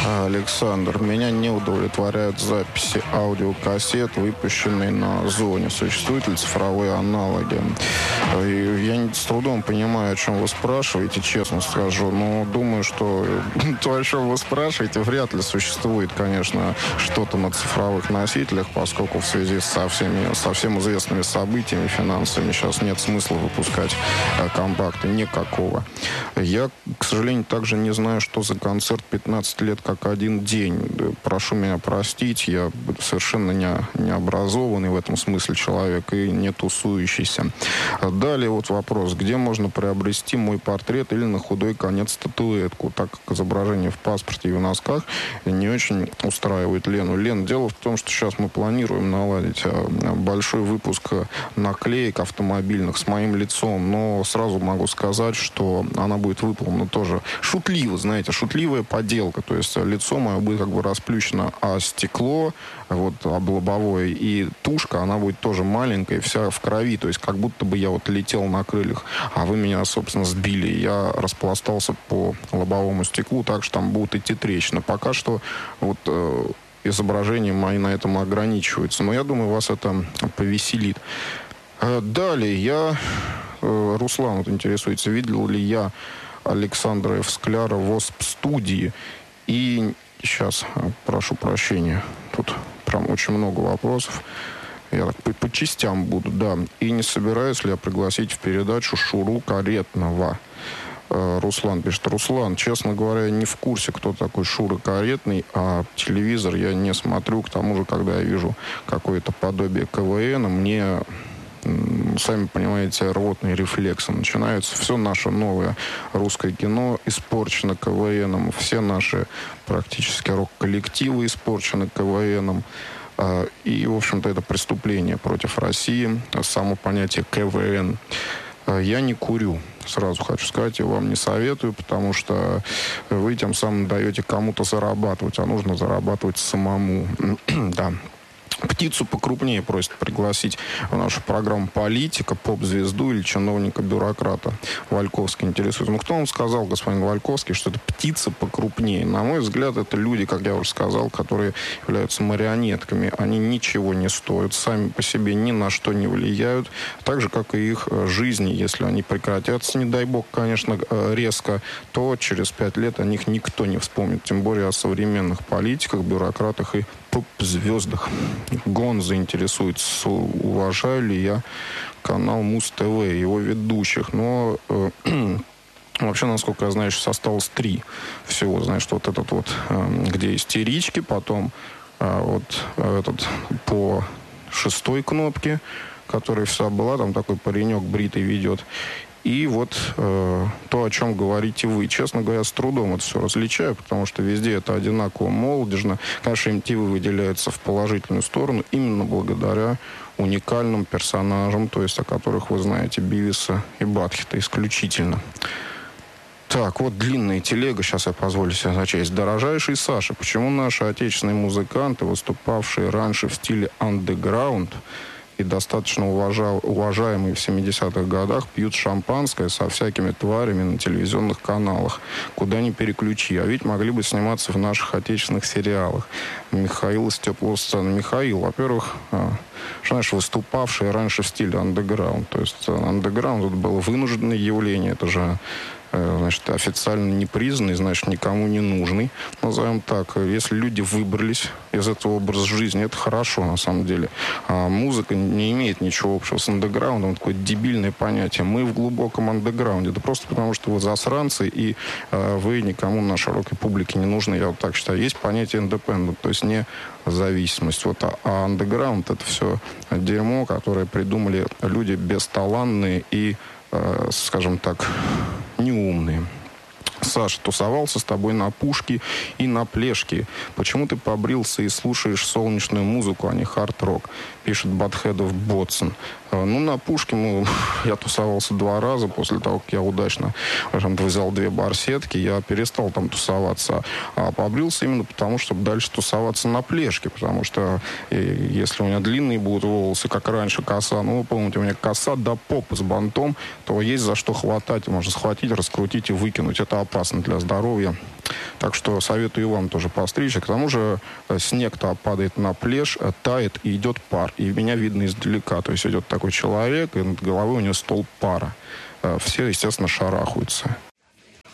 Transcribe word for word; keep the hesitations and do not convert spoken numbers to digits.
Александр, меня не удовлетворяют записи аудиокассет, выпущенные на Зоне. Существуют ли цифровые аналоги? И я с трудом понимаю, о чем вы спрашиваете, честно скажу, но думаю, что то, о чем вы спрашиваете, вряд ли существует, конечно, что-то на цифровых носителях, поскольку в связи со всеми, со всем известными событиями финансовыми сейчас нет смысла выпускать компакты никакого. Я, к сожалению, также не знаю, что за концерт пятнадцать лет как один день. Прошу меня простить, я совершенно не, не образованный в этом смысле человек и не тусующийся. Далее вот вопрос, где можно приобрести мой портрет или на худой конец статуэтку, так как изображение в паспорте и в носках не очень устраивает Лену. Лен, дело в том, что сейчас мы планируем наладить большой выпуск наклеек автомобильных с моим лицом, но сразу могу сказать, что она будет выполнена тоже шутливо, знаете, шутливая поделка, то есть лицо мое будет как бы расплющено, а стекло, вот, об лобовое, и тушка, она будет тоже маленькая, вся в крови, то есть как будто бы я вот летел на крыльях, а вы меня, собственно, сбили. Я распластался по лобовому стеклу, так что там будут идти трещины. Пока что вот э, изображения мои на этом ограничиваются, но я думаю, вас это повеселит. Э, далее, я... Э, Руслан вот интересуется, видел ли я Александра Ф. Скляра в ОСП-студии. И сейчас, прошу прощения, тут прям очень много вопросов. Я так по, по частям буду, да. И не собираюсь ли я пригласить в передачу Шуру Каретного? Э, Руслан пишет. Руслан, честно говоря, я не в курсе, кто такой Шура Каретный, а телевизор я не смотрю. К тому же, когда я вижу какое-то подобие КВН, мне... Сами понимаете, рвотные рефлексы начинаются. Все наше новое русское кино испорчено КВНом. Все наши практически рок-коллективы испорчены КВНом. И, в общем-то, это преступление против России. Само понятие КВН. Я не курю. Сразу хочу сказать, я вам не советую, потому что вы тем самым даете кому-то зарабатывать, а нужно зарабатывать самому. Да. Птицу покрупнее просят пригласить в нашу программу политика, поп-звезду или чиновника-бюрократа. Вальковский интересует. Ну, кто вам сказал, господин Вальковский, что это птица покрупнее? На мой взгляд, это люди, как я уже сказал, которые являются марионетками. Они ничего не стоят, сами по себе ни на что не влияют. Так же, как и их жизни. Если они прекратятся, не дай бог, конечно, резко, то через пять лет о них никто не вспомнит. Тем более о современных политиках, бюрократах и поп-звездах. Гон заинтересуется, уважаю ли я канал Муз-ТВ, его ведущих. Но э, вообще, насколько я знаю, сейчас осталось три всего. Знаешь, вот этот вот, э, где истерички, потом э, вот этот по шестой кнопке, которая вся была, там такой паренек бритый ведет. И вот э, то, о чем говорите вы. Честно говоря, с трудом это все различаю, потому что везде это одинаково молодежно. Конечно, эм ти ви выделяется в положительную сторону именно благодаря уникальным персонажам, то есть о которых вы знаете, Бивиса и Батхета исключительно. Так, вот длинная телега, сейчас я позволю себе зачесть. Дорожайший Саша, почему наши отечественные музыканты, выступавшие раньше в стиле андеграунд, и достаточно уважа... уважаемые в семидесятых годах, пьют шампанское со всякими тварями на телевизионных каналах. Куда ни переключи. А ведь могли бы сниматься в наших отечественных сериалах. Михаил из теплого сцены. Михаил, во-первых, знаешь, выступавшие раньше в стиле андеграунд. То есть андеграунд это было вынужденное явление. Это же, значит, официально не признанный, значит, никому не нужный. Назовем так. Если люди выбрались из этого образа жизни, это хорошо, на самом деле. А музыка не имеет ничего общего с андеграундом. Это такое дебильное понятие. Мы в глубоком андеграунде. Это просто потому, что вы засранцы, и э, вы никому на широкой публике не нужны. Я вот так считаю. Есть понятие independent, то есть независимость. Вот, а, а андеграунд — это все дерьмо, которое придумали люди бесталанные и, э, скажем так, неумные. Саша, тусовался с тобой на пушке и на плешке. Почему ты побрился и слушаешь солнечную музыку, а не хард-рок? Пишет Батхедов Ботсон. Ну, на пушке ну, я тусовался два раза. После того, как я удачно взял две барсетки, я перестал там тусоваться. А побрился именно потому, чтобы дальше тусоваться на плешке. Потому что если у меня длинные будут волосы, как раньше, коса, ну, вы помните, у меня коса до попы с бантом, то есть за что хватать. Можно схватить, раскрутить и выкинуть. Это опасно для здоровья. Так что советую вам тоже постричь. А к тому же снег-то падает на плешь, тает и идет пар. И меня видно издалека. То есть идет такой человек, и над головой у него столб пара. Все, естественно, шарахаются.